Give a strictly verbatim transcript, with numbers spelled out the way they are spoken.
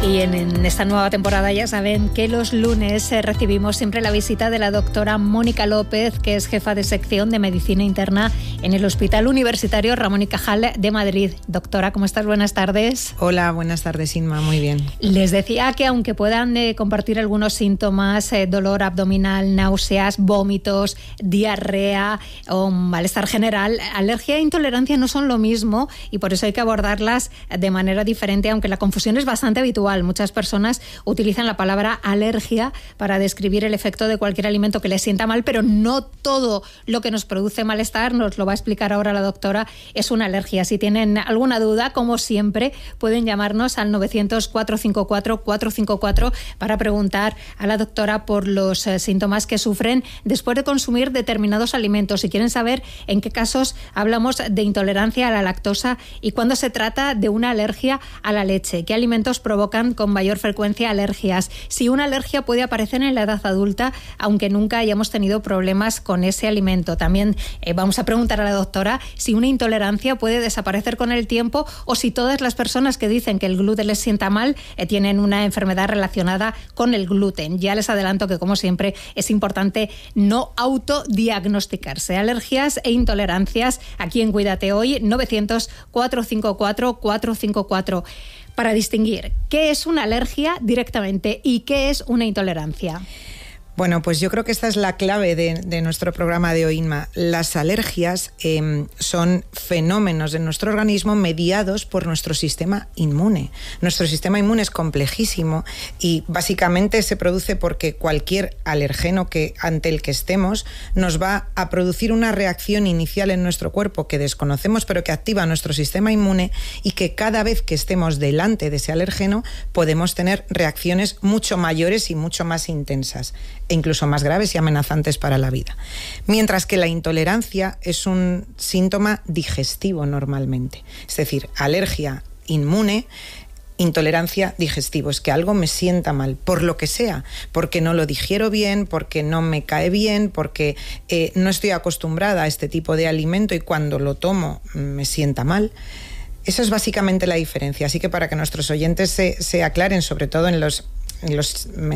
Y en, en esta nueva temporada ya saben que los lunes eh, recibimos siempre la visita de la doctora Mónica López, que es jefa de sección de Medicina Interna en el Hospital Universitario Ramón y Cajal de Madrid. Doctora, ¿cómo estás? Buenas tardes. Hola, buenas tardes, Inma, muy bien. Les decía que aunque puedan eh, compartir algunos síntomas, eh, dolor abdominal, náuseas, vómitos, diarrea o malestar general, alergia e intolerancia no son lo mismo y por eso hay que abordarlas de manera diferente, aunque la confusión es bastante habitual. Muchas personas utilizan la palabra alergia para describir el efecto de cualquier alimento que les sienta mal, pero no todo lo que nos produce malestar, nos lo va a explicar ahora la doctora, es una alergia. Si tienen alguna duda, como siempre, pueden llamarnos al novecientos, cuatrocientos cincuenta y cuatro, cuatrocientos cincuenta y cuatro para preguntar a la doctora por los eh, síntomas que sufren después de consumir determinados alimentos. Si quieren saber en qué casos hablamos de intolerancia a la lactosa y cuándo se trata de una alergia a la leche, qué alimentos provocan con mayor frecuencia alergias, si una alergia puede aparecer en la edad adulta aunque nunca hayamos tenido problemas con ese alimento. También eh, vamos a preguntar a la doctora si una intolerancia puede desaparecer con el tiempo o si todas las personas que dicen que el gluten les sienta mal eh, tienen una enfermedad relacionada con el gluten. Ya les adelanto que, como siempre, es importante no autodiagnosticarse. Alergias e intolerancias aquí en Cuídate Hoy, novecientos, cuatrocientos cincuenta y cuatro, cuatrocientos cincuenta y cuatro. Para distinguir qué es una alergia directamente y qué es una intolerancia. Bueno, pues yo creo que esta es la clave de, de nuestro programa de hoy, Inma. Las alergias eh, son fenómenos de nuestro organismo mediados por nuestro sistema inmune. Nuestro sistema inmune es complejísimo y básicamente se produce porque cualquier alergeno que, ante el que estemos nos va a producir una reacción inicial en nuestro cuerpo que desconocemos pero que activa nuestro sistema inmune y que cada vez que estemos delante de ese alergeno podemos tener reacciones mucho mayores y mucho más intensas, e incluso más graves y amenazantes para la vida. Mientras que la intolerancia es un síntoma digestivo normalmente. Es decir, alergia inmune, intolerancia digestivo. Es que algo me sienta mal, por lo que sea, porque no lo digiero bien, porque no me cae bien, porque eh, no estoy acostumbrada a este tipo de alimento y cuando lo tomo me sienta mal. Esa es básicamente la diferencia. Así que para que nuestros oyentes se, se aclaren, sobre todo en los... en los